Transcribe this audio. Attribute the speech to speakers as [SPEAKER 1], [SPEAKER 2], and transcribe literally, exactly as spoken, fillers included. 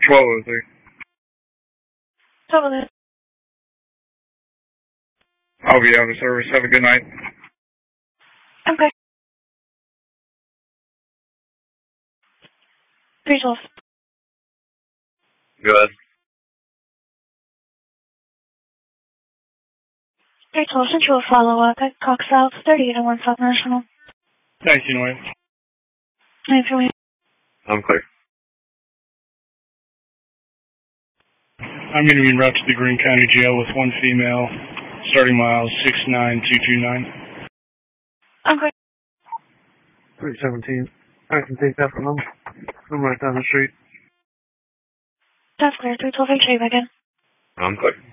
[SPEAKER 1] twelve oh three.
[SPEAKER 2] Totally.
[SPEAKER 1] I'll be out of service. Have a good night.
[SPEAKER 2] Okay. three twelve.
[SPEAKER 1] Go ahead.
[SPEAKER 2] three twelve, sent you a follow-up at Cox South, thirty-eight oh one South National.
[SPEAKER 1] Thank you, Noe.
[SPEAKER 2] Name for me.
[SPEAKER 1] I'm clear.
[SPEAKER 3] I'm going to be en route to the Greene County Jail with one female, starting miles six nine two two nine.
[SPEAKER 2] I'm clear.
[SPEAKER 1] three seventeen. I can take that from them. I'm right down the street.
[SPEAKER 2] That's clear. three twelve, H A again.
[SPEAKER 1] I'm clear.